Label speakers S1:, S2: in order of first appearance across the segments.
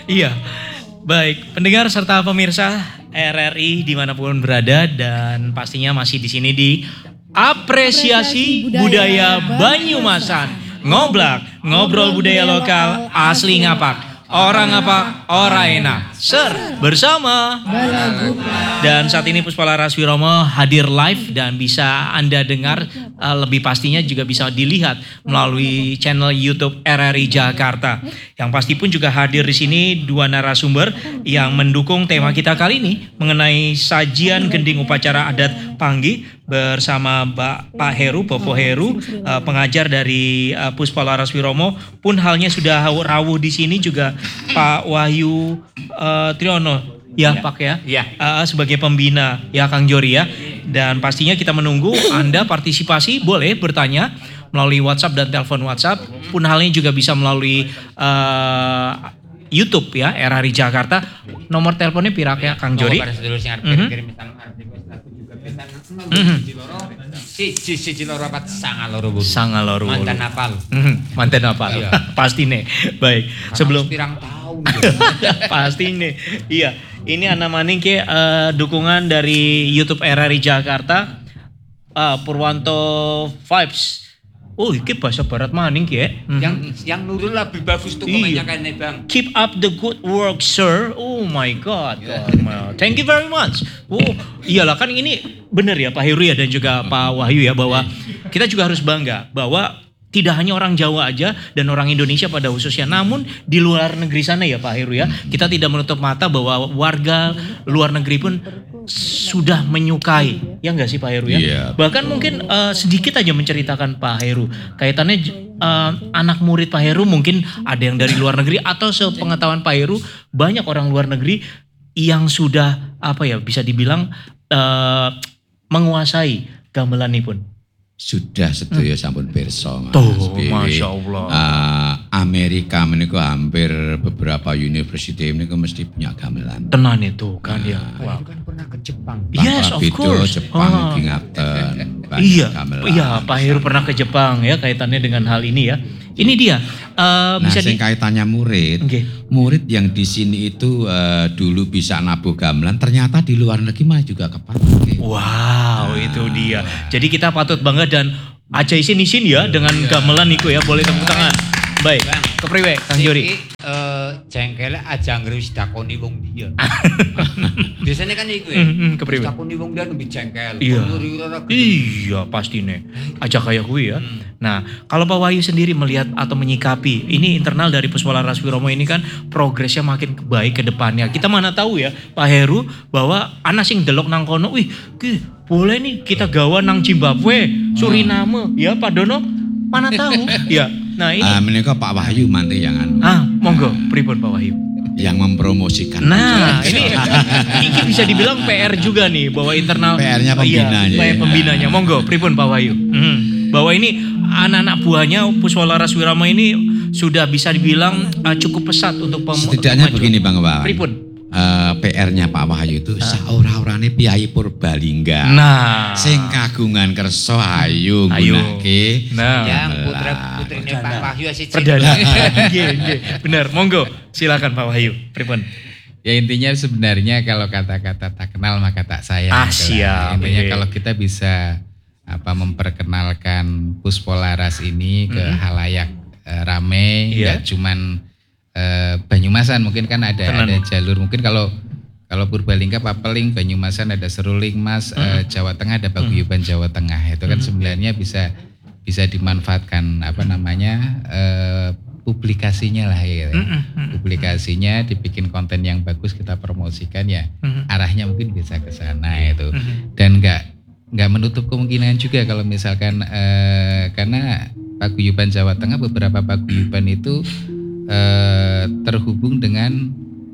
S1: Iya, baik pendengar serta pemirsa RRI dimanapun berada dan pastinya masih di sini di Apresiasi Budaya Banyumasan. Ngoblak, ngobrol budaya lokal asli ngapak. Orang ngapak, orang enak. Ser bersama dan saat ini Puspalaras Wiromo hadir live dan bisa Anda dengar lebih pastinya juga bisa dilihat melalui channel YouTube RRI Jakarta. Yang pasti pun juga hadir di sini dua narasumber yang mendukung tema kita kali ini mengenai sajian gending upacara adat Panggi bersama Pak Heru, Bopo Heru, pengajar dari Puspalaras Wiromo. Pun halnya sudah rawuh di sini juga Pak Wahyu Triono. Ya Pak ya, sebagai pembina ya Kang Jori ya. Dan pastinya kita menunggu Anda partisipasi, boleh bertanya melalui WhatsApp dan telepon WhatsApp. Pun halnya juga bisa melalui YouTube ya, RRI Jakarta. Nomor teleponnya pirak ya Kang Jori. Sangaloro.
S2: Mantan apal.
S1: Mantan apal.
S2: Iya.
S1: Pasti nih. Baik. Sebelum
S2: pirang tahun.
S1: pasti nih. Iya. Ini Ana Maning ke dukungan dari YouTube RRI Jakarta. Purwanto Vibes. Oh, ini bahasa barat maning ya.
S2: Yang nurul lebih bagus tuh komennya kan nih Bang.
S1: Keep up the good work, sir. Oh my God. Thank you very much. Oh, iyalah kan ini benar ya Pak Heru ya dan juga Pak Wahyu ya bahwa kita juga harus bangga bahwa tidak hanya orang Jawa aja dan orang Indonesia pada khususnya, namun di luar negeri sana ya Pak Heru ya, kita tidak menutup mata bahwa warga luar negeri pun sudah menyukai, ya enggak sih Pak Heru ya?
S3: Yeah.
S1: Bahkan mungkin sedikit aja menceritakan Pak Heru, kaitannya anak murid Pak Heru mungkin ada yang dari luar negeri atau sepengetahuan Pak Heru banyak orang luar negeri yang sudah bisa dibilang menguasai gamelan ini pun.
S3: Sudah sedaya sampun pirsa Mas.
S1: Tuh, Masya Allah.
S3: Amerika menika hampir beberapa university menika mesti punya gamelan.
S1: Tenan itu kan ya.
S2: Wow. Itu kan pernah ke Jepang.
S1: Yes, of course.
S3: Jepang iki ngaten.
S1: Iya, Pak Heru pernah ke Jepang ya kaitannya dengan hal ini ya. Ini dia.
S3: Bisa sing kaitannya murid.
S1: Okay.
S3: Murid yang di sini itu dulu bisa nabuh gamelan, ternyata di luar negeri malah juga kepake.
S1: Wow, itu dia. Jadi kita patut bangga dan aja isin ya dengan gamelan niku ya. Boleh tepuk tangan. Baik, kepriwe Kang Jori.
S2: Jengkele aja ngrus dakoni wong dia. Biasanya kan iku ya.
S1: Kepriwe.
S2: Dakoni wong dia lebih jengkel.
S1: Iya, pasti nih. Aja kayak gue ya. Nah, kalau Pak Wahyu sendiri melihat atau menyikapi, ini internal dari Puspalaras Wiromo ini kan progresnya makin baik ke depannya. Kita mana tahu ya Pak Heru bahwa anak sing delok nang kono, boleh nih kita gawa nang Zimbabwe, Suriname, ya Pak Dono, mana tahu. Ya. Nah ini.
S3: Menika Pak Wahyu mantu yang
S1: monggo, pripun Pak Wahyu.
S3: Yang mempromosikan.
S1: Nah, ini bisa dibilang PR juga nih bahwa internal
S3: PR-nya pembinanya.
S1: Iya, pembinanya. Monggo, pripun Pak Wahyu. Bahwa ini anak-anak buahnya Puspalaras Wiromo ini sudah bisa dibilang cukup pesat untuk
S3: setidaknya begini Bang Wawan.
S1: Pripun?
S3: PR-nya Pak Wahyu itu saora-orane Piyai Purbalingga.
S1: Nah,
S3: sing kagungan kersa ayu gunake.
S1: Nah,
S2: yang putra-putrine Pak Wahyu siji.
S1: Perdana. Nggih, benar. Monggo, silakan Pak Wahyu. Pripun?
S4: Ya intinya sebenarnya kalau kata-kata tak kenal maka tak sayang.
S1: Siap.
S4: Intinya kalau kita bisa memperkenalkan Puspalaras ini ke halayak rame, nggak cuman Banyumasan, mungkin kan ada jalur, mungkin kalau Purbalingga Papeling, Banyumasan ada Seruling Mas, Jawa Tengah ada Paguyuban Jawa Tengah, itu kan sebenarnya bisa dimanfaatkan publikasinya lah ya. Publikasinya dibikin konten yang bagus, kita promosikan ya, arahnya mungkin bisa ke sana itu. Dan nggak menutup kemungkinan juga kalau misalkan karena Paguyuban Jawa Tengah, beberapa paguyuban itu terhubung dengan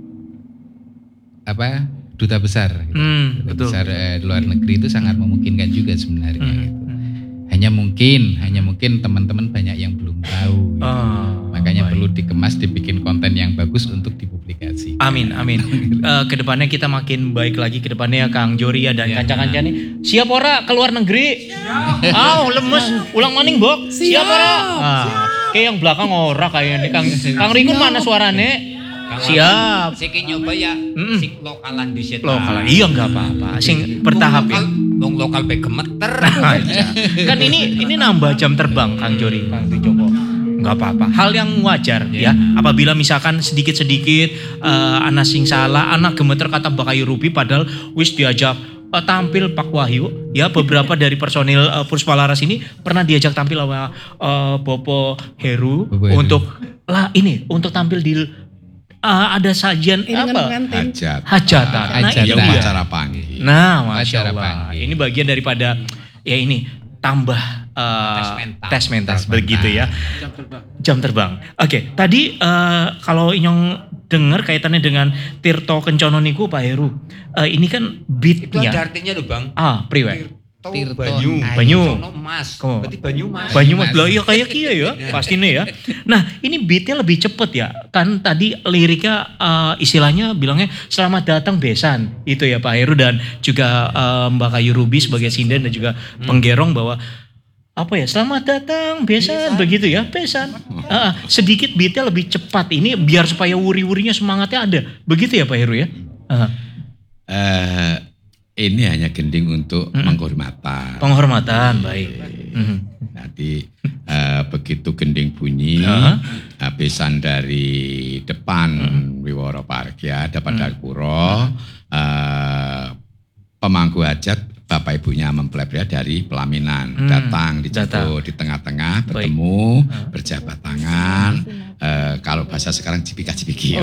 S4: duta besar, duta besar luar negeri itu sangat memungkinkan juga sebenarnya. Gitu. Hanya mungkin teman-teman banyak yang belum tahu. Gitu. Makanya perlu dikemas, dibikin konten yang bagus untuk dipublikasi.
S1: Amin. Kedepannya kita makin baik lagi kedepannya Kang Jori ya dan kanca-kanca nih. Siap ora ke luar negeri? Lemes. Ulang maning, Bok. Siap ora? Kayak yang belakang ora kayaknya Kang Rikun mana suarane? Siap.
S2: Siki nyoba ya sing lokalan di situ.
S1: Lokal. Iya enggak apa-apa. Sing bertahap ya.
S2: Wong lokal pe gemeter.
S1: Kan ini nambah jam terbang Kang Jori, Kang Joko. Enggak apa-apa. Hal yang wajar ya. Apabila misalkan sedikit-sedikit anak sing salah, anak gemeter kata Bakayu Ruby padahal wis diajak tampil Pak Wahyu ya, beberapa dari personil Puspalaras ini pernah diajak tampil sama Bopo Heru untuk untuk tampil di ada sajian apa? Hajatan. Nah,
S3: Ya
S1: ini dia.
S3: upacara panggih.
S1: Nah, Masya
S4: Acara
S1: Allah.
S4: panggih.
S1: Ini bagian daripada ya ini tambah tes mental begitu ya. Jam terbang. Oke, tadi kalau Inyong dengar kaitannya dengan Tirto Kencono niku Pak Heru. Ini kan
S2: Itu ada
S1: beatnya.
S2: artinya loh Bang.
S1: Priwe.
S2: Tirto
S4: Banyu.
S1: Banyu.
S2: Sono Mas.
S1: Oh.
S2: Berarti Banyu Mas.
S1: Banyu Mas ya kayak kia ya, pastinya ya. Nah ini beatnya lebih cepet ya, kan tadi liriknya istilahnya bilangnya selamat datang besan, itu ya Pak Heru dan juga Mbak Kayu Ruby sebagai sinden dan juga penggerong bahwa apa ya selamat datang besan begitu ya besan. Sedikit beatnya lebih cepat ini biar supaya wuri-wurinya semangatnya ada, begitu ya Pak Heru ya.
S3: Ini hanya gending untuk penghormatan.
S1: Penghormatan baik.
S3: Nanti begitu gending bunyi, besan dari depan Wiworo Parkya, depan Dalpuro, pemangku hajat bapak ibunya mempelai pria dari pelaminan datang di situ di tengah-tengah bertemu berjabat tangan. Kalau bahasa sekarang cipika-cipiki.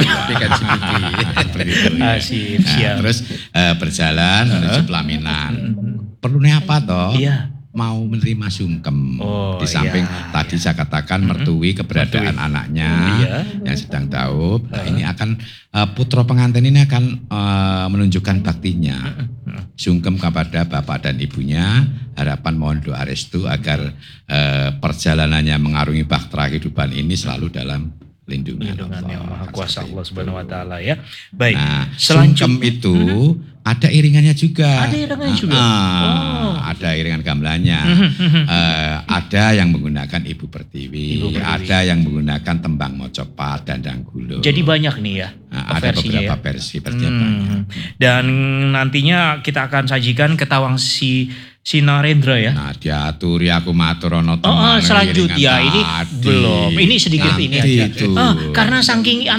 S1: Asik, siap.
S3: Terus berjalan menuju pelaminan. Perlunya apa toh?
S1: Iya.
S3: Mau menerima sungkem. Di samping tadi saya katakan mertui keberadaan anaknya yang sedang daub. Ini akan putra pengantin ini akan menunjukkan baktinya. Sungkem kepada bapak dan ibunya. Harapan mohon doa restu agar perjalanannya mengarungi bahtera kehidupan ini selalu dalam lindungan
S1: Yang
S3: Allah.
S1: Maha Kuasa Allah Subhanahu Wa Taala ya. Baik.
S3: Nah,
S1: Selanjutnya
S3: sungkem itu ada iringannya juga.
S1: Ada iringannya juga.
S3: Ada iringan gamelannya. Ada yang menggunakan Ibu Pertiwi, ada yang menggunakan tembang mocopat dan danggulo.
S1: Jadi banyak nih ya.
S3: Ada
S1: versinya
S3: beberapa
S1: ya.
S3: versi perjalanannya.
S1: Dan nantinya kita akan sajikan ketawang si Narendra ya.
S3: Nah, diaturi aku matur ana
S1: Selanjutnya ini belum. Ini sedikit ini aja.
S3: Itu.
S1: Karena saking